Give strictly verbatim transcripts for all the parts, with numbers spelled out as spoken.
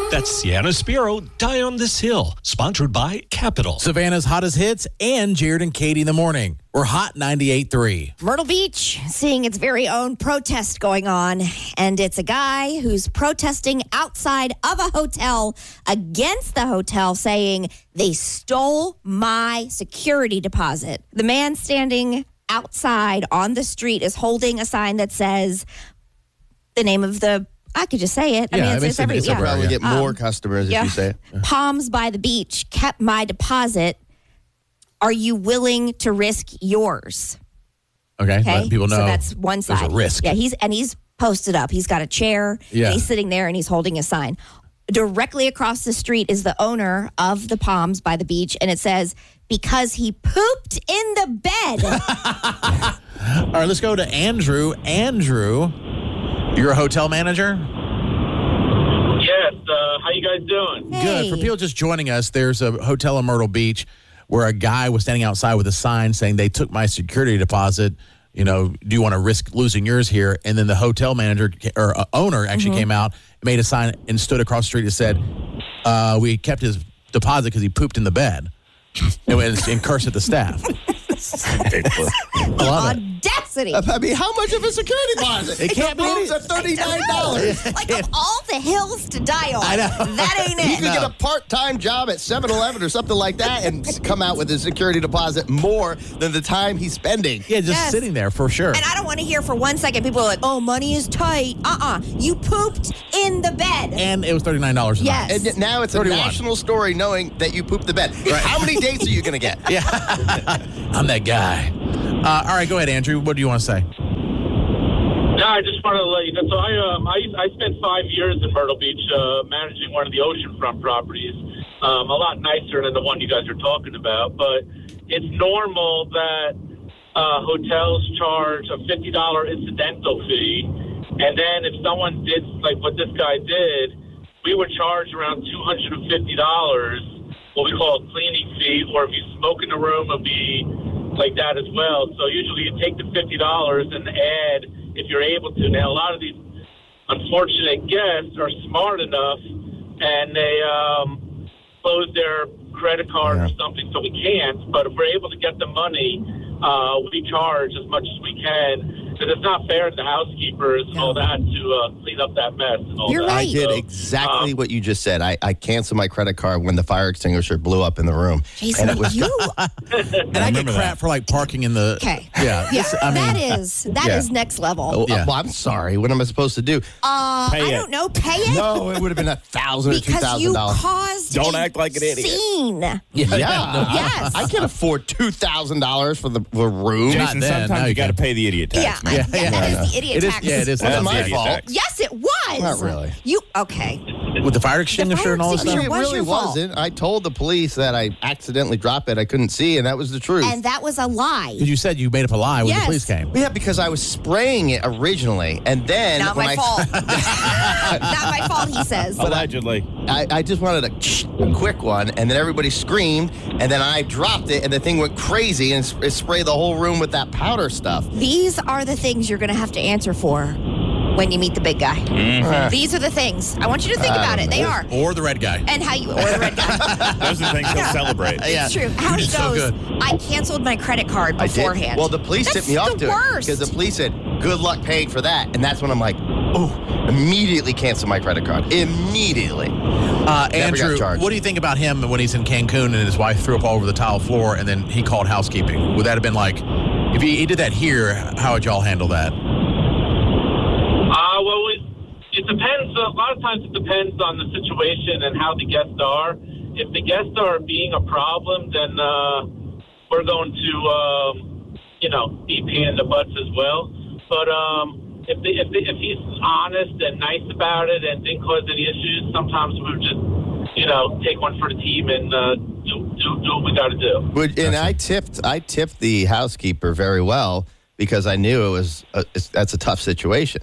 That's Sienna Spiro, Die on This Hill, sponsored by Capital. Savannah's hottest hits and Jared and Katie in the morning. We're Hot ninety-eight point three. Myrtle Beach seeing its very own protest going on, and it's a guy who's protesting outside of a hotel against the hotel, saying they stole my security deposit. The man standing outside on the street is holding a sign that says the name of the, I could just say it. I Yeah, mean, it it's, makes it's it- every, it's yeah. everywhere. Probably get more Um, customers if yeah. you say it. Palms by the Beach kept my deposit. Are you willing to risk yours? Okay, Okay, let people know. so that's one side. There's a risk. Yeah, he's and he's posted up. He's got a chair. Yeah. And he's sitting there and he's holding a sign. Directly across the street is the owner of the Palms by the Beach, and it says, because he pooped in the bed. All right, let's go to Andrew. Andrew, you're a hotel manager? Yes. Uh, how you guys doing? Hey. Good. For people just joining us, there's a hotel in Myrtle Beach where a guy was standing outside with a sign saying they took my security deposit. You know, do you want to risk losing yours here? And then the hotel manager or uh, owner actually Mm-hmm. came out, made a sign, and stood across the street and said, uh, we kept his deposit because he pooped in the bed. and, went and cursed at the staff. I love it. Audacity. I mean, how much of a security deposit? It can't the be rooms any- are thirty-nine dollars. Like, of all the hills to die on, I know. that ain't He it. could get a part-time job at seven eleven or something like that and come out with his security deposit more than the time he's spending. Yeah, just Yes. sitting there for sure. And I don't want to hear for one second people are like, oh, money is tight. Uh-uh. You pooped in the bed. And it was thirty-nine dollars a Yes. night. And yet now it's a thirty-one. national story knowing that you pooped the bed. How many dates are you going to get? Yeah, I'm that guy. Uh, all right, go ahead, Andrew. What do you want to say? No, I just wanted to let you know. So I, um, I, I spent five years in Myrtle Beach uh, managing one of the oceanfront properties. Um, a lot nicer than the one you guys are talking about. But it's normal that uh, hotels charge a fifty dollars incidental fee. And then if someone did, like what this guy did, we would charge around two hundred fifty dollars, what we call a cleaning fee, or if you smoke in the room, it would be like that as well. So usually you take the fifty dollars and add if you're able to. Now, a lot of these unfortunate guests are smart enough and they um, close their credit card Yeah. or something, so we can't. But if we're able to get the money, uh, we charge as much as we can. Because it's not fair to the housekeepers and all that to uh, clean up that mess and all You're that. right. I did So, exactly um, what you just said. I, I canceled my credit card when the fire extinguisher blew up in the room. Jason, and it was you... And I, get crap for like parking in the. Okay. Yeah. Yeah, this- I mean, that is that Yeah. is next level. Oh, Yeah. well, I'm sorry. What am I supposed to do? Uh, Pay I it. don't know. Pay it No, it would have been a thousand or two because thousand you dollars. caused Don't a act like an idiot. scene. yeah. Yeah, Yes. I can't afford two thousand dollars for the, the room. Not Jason, then, now sometimes you you got to can. pay the idiot Yeah, tax. I- man. yeah, that is the idiot It is. tax. Yeah, it is. Wasn't That's my the idiot fault. tax. Yes, it was. Not really. You okay? With the fire extinguisher and all that extinguisher stuff. Actually, it was really your fault. wasn't. I told the police that I accidentally dropped it. I couldn't see, and that was the truth. And that was a lie. Because you said you made up a lie when Yes. the police came. yeah, because I was spraying it originally, and then Not when my I, fault. Not my fault, he says. Allegedly. I, I just wanted a, a quick one, and then everybody screamed, and then I dropped it, and the thing went crazy, and it sprayed the whole room with that powder stuff. These are the things you're going to have to answer for when you meet the big guy. Mm-hmm. These are the things. I want you to think about it. They are. Or the red guy. And how you, or the red guy. Those are the things he'll Yeah. celebrate. Yeah. It's true. How he It's so goes, good. I canceled my credit card I did. beforehand. Well, the police That's tipped me off the to worst. it because the police said, "Good luck paying for that," and that's when I'm like, "Oh!" Immediately cancel my credit card. Immediately. Uh, got Andrew, charged. what do you think about him when he's in Cancun and his wife threw up all over the tile floor and then he called housekeeping? Would that have been like, if he, he did that here, how would y'all handle that? Uh, well, it, it depends. A lot of times it depends on the situation and how the guests are. If the guests are being a problem, then uh, we're going to, um, you know, be paying the butts as well. But um, if, the, if, the, if he's honest and nice about it and didn't cause any issues, sometimes we would just, you know, take one for the team and uh, do, do, do what we got to do. Would, and I tipped, I tipped the housekeeper very well because I knew it was a, it's, that's a tough situation.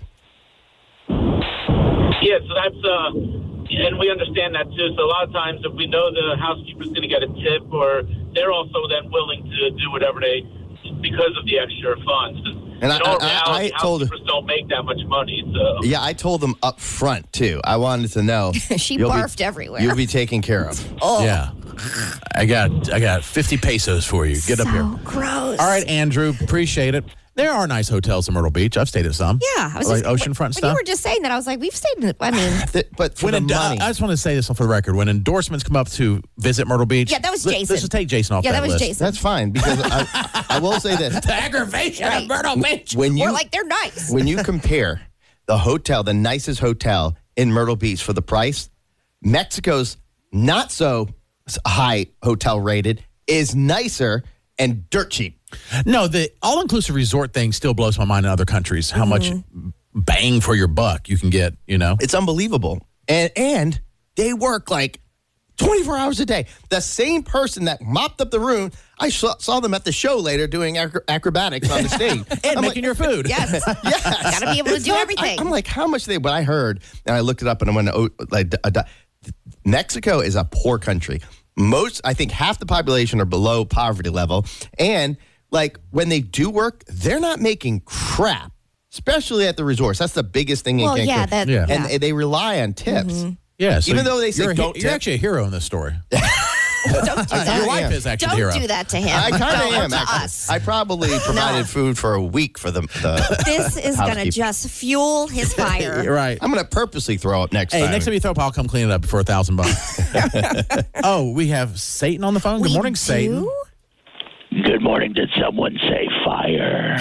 Yeah, so that's, uh, and we understand that too. So a lot of times if we know the housekeeper's going to get a tip, or they're also then willing to do whatever they, because of the extra funds. And I, In all I, reality, I told her, housekeepers don't make that much money. So yeah, I told them up front too. I wanted to know. She you'll be- barfed everywhere. You'll be taken care of. Oh, Yeah. I got I got fifty pesos for you. Get up so here. gross. All right, Andrew. Appreciate it. There are nice hotels in Myrtle Beach. I've stayed at some. Yeah, I was like just, oceanfront when stuff. you were just saying that, I was like, we've stayed in. I mean, Th- But for When the endo- money, I just want to say this for the record. When endorsements come up to visit Myrtle Beach, Yeah, that was let- Jason. Let's just take Jason off yeah, that that was list. Jason. that's fine because I, I will say this: The aggravation Right. of Myrtle Beach. when you We're like, they're nice. when you compare the hotel, the nicest hotel in Myrtle Beach for the price, Mexico's not so high hotel rated is nicer and dirt cheap. No, the all-inclusive resort thing still blows my mind in other countries. How much bang for your buck you can get, you know? It's unbelievable. And and they work like twenty-four hours a day. The same person that mopped up the room, I saw, saw them at the show later doing acro- acrobatics on the stage. And I'm making your food. Yes. Yes. Got to be able to It's do not- everything. I, am like, how much they, but I heard, and I looked it up and I went, oh, like, uh, uh, Mexico is a poor country. Most, I think half the population are below poverty level. And like when they do work, they're not making crap, especially at the resorts. That's the biggest thing in well, Cancun. yeah, that. Yeah. Yeah. And they rely on tips. Yeah, so Even though they say you're, a, don't you're tip. actually a hero in this story. Don't do Your that. wife am. is actually Don't the hero. do that to him. I kind of No, am. to actually. us. I probably provided food for a week for the. the This is going to housekeeping. just fuel his fire. You're right. I'm going to purposely throw up next Hey, time. next time you throw up, I'll come clean it up for a thousand bucks. Oh, we have Satan on the phone. Good We morning, do? Satan. Good morning. Did someone say fire?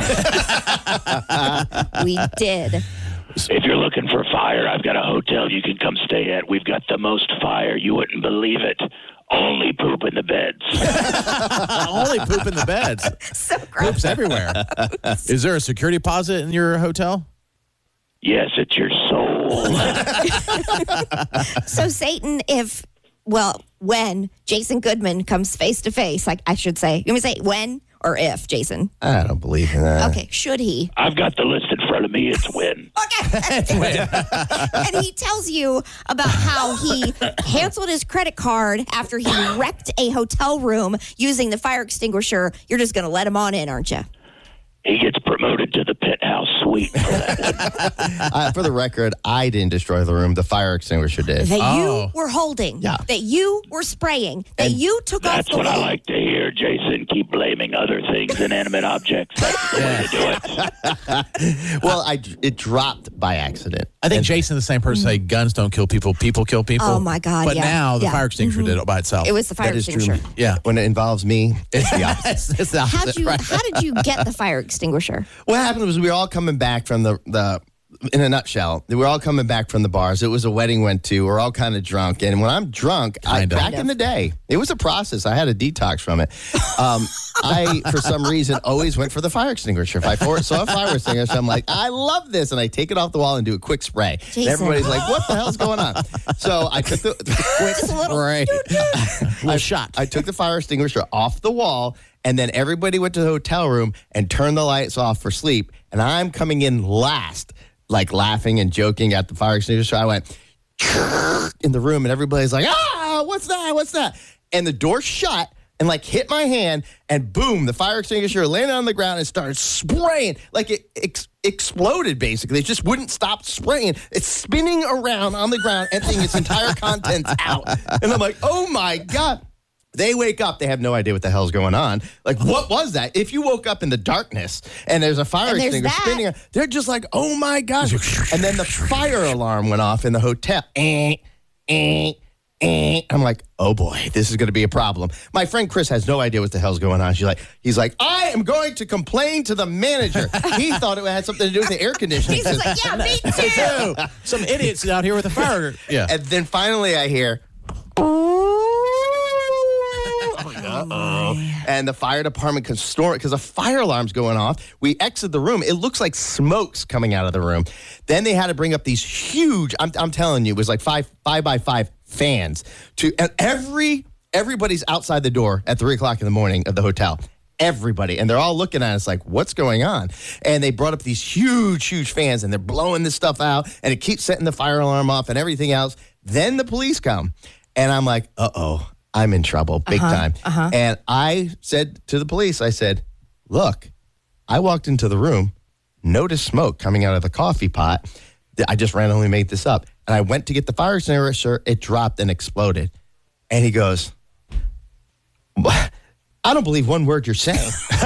We did. If you're looking for fire, I've got a hotel you can come stay at. We've got the most fire. You wouldn't believe it. Only poop in the beds. Only poop in the beds. So gross. Poops everywhere. Is there a security deposit in your hotel? Yes, it's your soul. So, Satan, if, well, when Jason Goodman comes face to face, like I should say, you want me to say when or if, Jason? I don't believe in that. Okay, should he? I've got the list in front of me. It's when. Okay. And he tells you about how he canceled his credit card after he wrecked a hotel room using the fire extinguisher. You're just going to let him on in, aren't you? He gets promoted to the penthouse suite for that one. Uh, for the record, I didn't destroy the room. The fire extinguisher did. That Oh. you were holding, Yeah. that you were spraying, that And you took That's off the what I lid. like to hear, Jason. Keep blaming other things, inanimate objects. That's the way to do it. Well, I it dropped by accident. I think Jason's the same person say guns don't kill people, people kill people. Oh, my God, But yeah. now the Yeah. fire extinguisher did it by itself. It was the fire That is true. extinguisher. Yeah. When it involves me, it's the opposite. it's, it's the How'd opposite, you, right? how did you get the fire extinguisher? What happened was we were all coming back from the, the in a nutshell, we were all coming back from the bars. It was a wedding went to. We're all kind of drunk. And when I'm drunk, I, Kind of. back in the day, it was a process. I had a detox from it. Um, I, for some reason, always went for the fire extinguisher. If I for- saw a fire extinguisher, I'm like, I love this. And I take it off the wall and do a quick spray. And Jason. everybody's like, what the hell's going on? So I took the, the quick Just a little. Right. I, shot. I took the fire extinguisher off the wall, and then everybody went to the hotel room and turned the lights off for sleep. And I'm coming in last, like laughing and joking at the fire extinguisher. I went in the room, and everybody's like, ah, what's that? What's that? And the door shut and like hit my hand, and boom, the fire extinguisher landed on the ground and started spraying. Like it ex- exploded, basically. It just wouldn't stop spraying. It's spinning around on the ground, emptying its entire contents out. And I'm like, oh my God. They wake up, they have no idea what the hell's going on. Like, what was that? If you woke up in the darkness and there's a fire And there's extinguisher that. spinning, they're just like, oh my gosh. And then the fire alarm went off in the hotel. Eh, eh, eh. I'm like, oh boy, this is going to be a problem. My friend Chris has no idea what the hell's going on. She's like, he's like, I am going to complain to the manager. He thought it had something to do with the air conditioning. He's just like, yeah, me too. Ew. Some idiots out here with a fire. Yeah. And then finally I hear, and the fire department can storm it because a fire alarm's going off. We exit the room. It looks like smoke's coming out of the room. Then they had to bring up these huge, I'm, I'm telling you, it was like five five by five fans to and every everybody's outside the door at three o'clock in the morning of the hotel. Everybody. And they're all looking at us like, what's going on? And they brought up these huge, huge fans, and they're blowing this stuff out, and it keeps setting the fire alarm off and everything else. Then the police come, and I'm like, uh-oh, I'm in trouble big time. And I said to the police, I said, look, I walked into the room. noticed smoke coming out of the coffee pot. I just randomly made this up. And I went to get the fire extinguisher. It dropped and exploded. And he goes, I don't believe one word you're saying.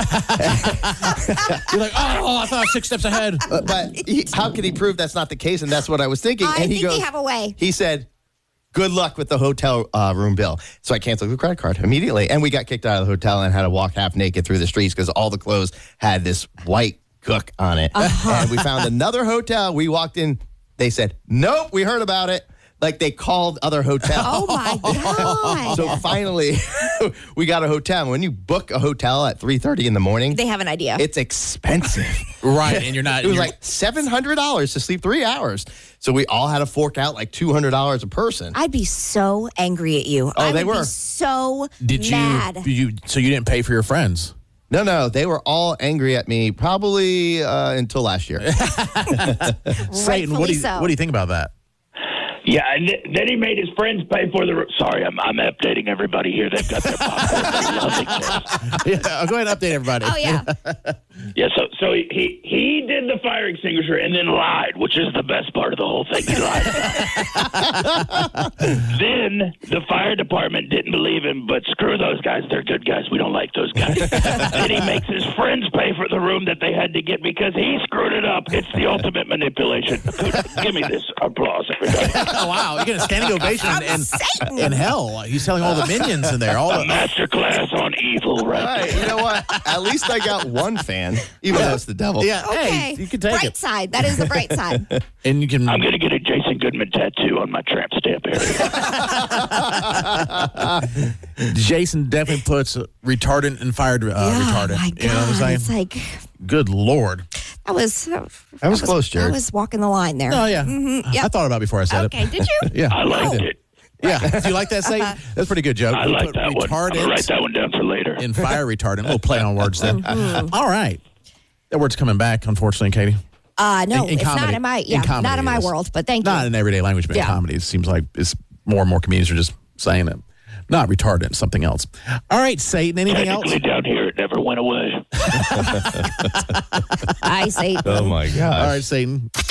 You're like, oh, I thought I was six steps ahead. Uh, but he, how can he prove that's not the case? And that's what I was thinking. I and he think goes, they have a way. He said, good luck with the hotel uh, room bill. So I canceled the credit card immediately. And we got kicked out of the hotel and had to walk half naked through the streets because all the clothes had this white gook on it. Uh-huh. And we found another hotel. We walked in. They said, nope, we heard about it. Like they called other hotels. Oh, my God. So finally, we got a hotel. When you book a hotel at three thirty in the morning, They have an idea. it's expensive. Right, and you're not. It was you're- like seven hundred dollars to sleep three hours. So we all had to fork out like two hundred dollars a person. I'd be so angry at you. Oh, I they would were. Be so did you, mad. did you? So you didn't pay for your friends? No, no, they were all angry at me probably uh, until last year. Satan, what do you so. what do you think about that? Yeah, and th- then he made his friends pay for the. Sorry, I'm I'm updating everybody here. They've got their popcorn. They're loving this. Yeah, I'll go ahead and update everybody. Oh, yeah. Yeah, so so he, he he did the fire extinguisher and then lied, which is the best part of the whole thing. He lied. Then the fire department didn't believe him, but screw those guys. They're good guys. We don't like those guys. Then he makes his friends pay for the room that they had to get because he screwed it up. It's the ultimate manipulation. Give me this applause, everybody. Oh, wow, you get a standing ovation in, Satan. in hell. He's telling all the minions in there. All A the, master class on evil, All right right, there. you know what? At least I got one fan, even though it's the devil. yeah, Okay. hey, you can take bright it, side. That is the bright side. and you can. I'm going to get a Jason Goodman tattoo on my tramp stamp area. Jason definitely puts retardant and fire uh, Yeah, retardant. my God. You know what I'm saying? It's like, Good Lord. that was, that was close, Jared. I was walking the line there. Oh yeah, Mhm, yep. I thought about it before I said Okay, it. did you? Yeah, I liked did. it. Yeah, do you like that, Satan? That's a pretty good joke. I We like put that one. I'm retardant going to write that one down for later. and fire retardant. A little play on words there. All right, that word's coming back, unfortunately, Katie. Uh, no, In- in it's comedy. not in my, In yeah, comedy not in my it is. world, but thank Not you. in everyday language, but in Yeah. comedy, it seems like it's more and more comedians are just saying it. Not retardant, something else. All right, Satan, anything else? Technically, down here, it never went away. I say. Oh, my gosh. All right, Satan.